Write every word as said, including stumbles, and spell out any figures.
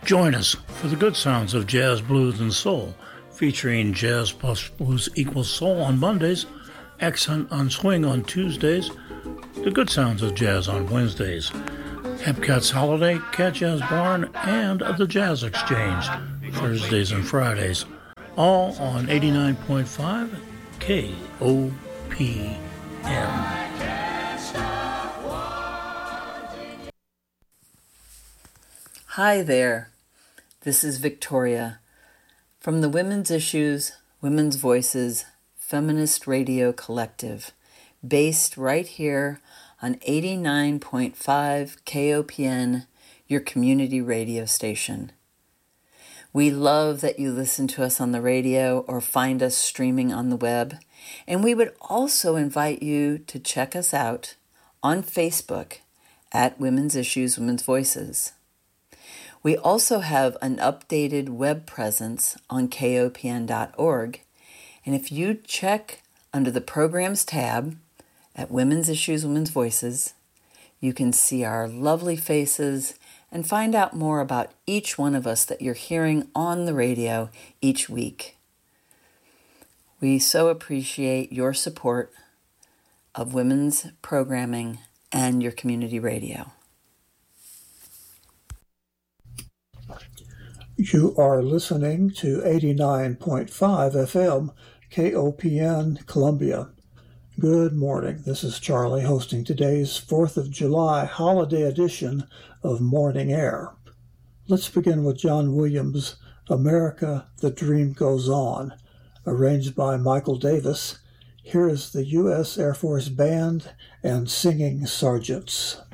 Join us for the good sounds of jazz, blues, and soul, featuring jazz plus blues equals soul on Mondays, accent on swing on Tuesdays, the good sounds of jazz on Wednesdays, Hepcat's Holiday, Cat Jazz Barn, and the Jazz Exchange, Thursdays and Fridays, all on eighty-nine point five K O P N. Hi there, this is Victoria from the Women's Issues, Women's Voices, Feminist Radio Collective, based right here on eighty-nine point five K O P N, your community radio station. We love that you listen to us on the radio or find us streaming on the web, and we would also invite you to check us out on Facebook at Women's Issues, Women's Voices. We also have an updated web presence on K O P N dot org, and if you check under the Programs tab at Women's Issues, Women's Voices, you can see our lovely faces and find out more about each one of us that you're hearing on the radio each week. We so appreciate your support of women's programming and your community radio. You are listening to eighty-nine point five F M, K O P N, Columbia. Good morning. This is Charlie hosting today's fourth of July holiday edition of Morning Air. Let's begin with John Williams' America, the Dream Goes On, arranged by Michael Davis. Here is the U S Air Force Band and Singing Sergeants.